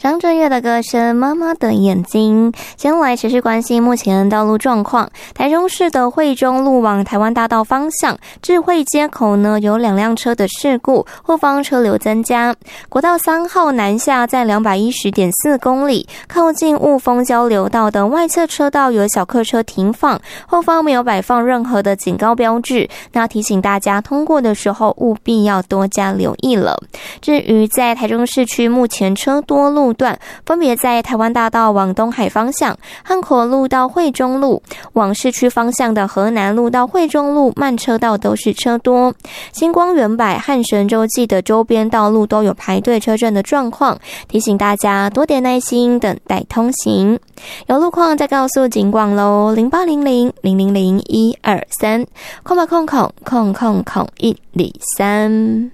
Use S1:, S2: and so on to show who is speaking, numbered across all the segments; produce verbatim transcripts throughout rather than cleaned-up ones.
S1: 张震岳的歌声《妈妈的眼睛》。先来持续关心目前道路状况。台中市的惠中路往台湾大道方向智慧街口呢有两辆车的事故，后方车流增加。国道三号南下在 两百一十点四公里，靠近雾峰交流道的外侧车道有小客车停放，后方没有摆放任何的警告标志，那提醒大家通过的时候务必要多加留意了。至于在台中市区目前车多路段分别在台湾大道往东海方向、汉口路到惠中路，往市区方向的河南路到惠中路慢车道都是车多。星光远百、汉神洲际的周边道路都有排队车阵的状况，提醒大家多点耐心等待通行。有路况再告诉警广咯，零八零零零零零一二三空吧空空空空空一里三。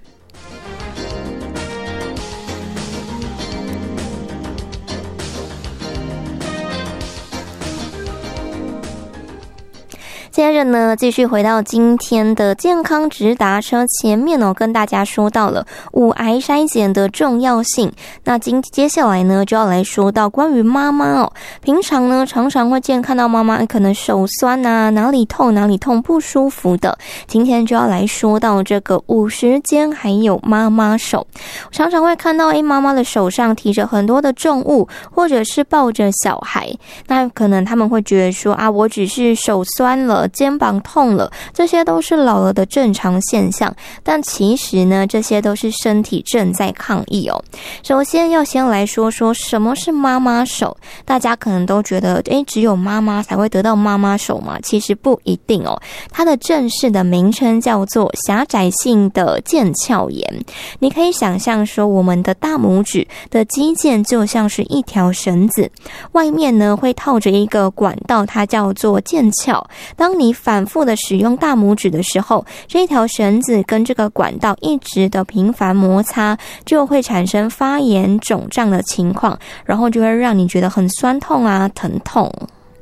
S1: 接着呢，继续回到今天的健康直达车前面哦，跟大家说到了五癌筛检的重要性。那今接下来呢，就要来说到关于妈妈哦，平常呢常常会见看到妈妈可能手酸啊，哪里痛哪里痛不舒服的。今天就要来说到这个五十肩还有妈妈手。常常会看到诶妈妈的手上提着很多的重物，或者是抱着小孩，那可能他们会觉得说啊，我只是手酸了，肩膀痛了，这些都是老了的正常现象，但其实呢，这些都是身体正在抗议哦。首先要先来说说什么是妈妈手，大家可能都觉得诶只有妈妈才会得到妈妈手嘛，其实不一定哦。它的正式的名称叫做狭窄性的腱鞘炎。你可以想象说，我们的大拇指的肌腱就像是一条绳子，外面呢会套着一个管道，它叫做腱鞘。当你反复的使用大拇指的时候，这条绳子跟这个管道一直的频繁摩擦，就会产生发炎肿胀的情况，然后就会让你觉得很酸痛啊、疼痛。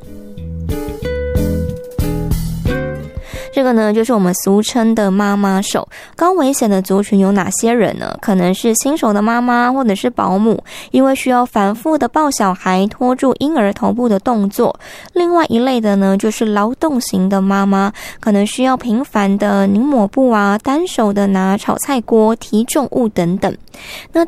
S1: 这个呢，就是我们俗称的妈妈手。高危险的族群有哪些人呢？可能是新手的妈妈或者是保姆，因为需要反复的抱小孩、拖住婴儿头部的动作。另外一类的呢，就是劳动型的妈妈，可能需要频繁的拧抹布啊，单手的拿炒菜锅、提重物等等。那